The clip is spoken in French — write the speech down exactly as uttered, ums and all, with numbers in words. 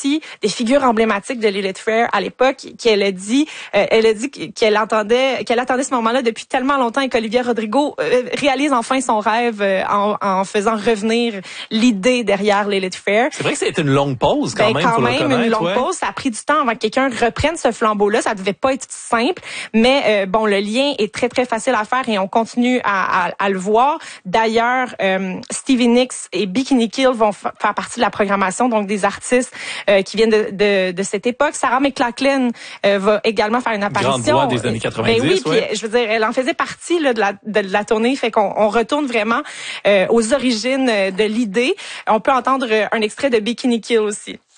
aussi des figures emblématiques de Lilith Fair à l'époque, qu'elle a dit, euh, elle a dit qu'elle entendait, qu'elle attendait ce moment-là depuis tellement longtemps et qu'Olivia Rodrigo euh, réalise enfin son rêve euh, en, en faisant revenir l'idée derrière Lilith Fair. C'est vrai que c'était une longue pause quand ben, même, quand faut même, le reconnaître, une longue ouais. pause. Ça a pris du temps avant que quelqu'un reprenne ce flambeau-là. Ça devait pas être simple, mais euh, bon, le lien est très très facile à faire et on continue à, à, à le voir. D'ailleurs, euh, Stevie Nicks et Bikini Kill vont f- faire partie de la programmation, donc des artistes euh, qui viennent de, de, de cette époque. Sarah McLachlan euh, va également faire une apparition. Grande voix des années quatre-vingt-dix, ben oui, ouais. puis je veux dire, elle en faisait partie là, de, la, de la tournée, fait qu'on on retourne vraiment euh, aux origines de l'idée. On peut entendre un extrait de Bikini Kill aussi.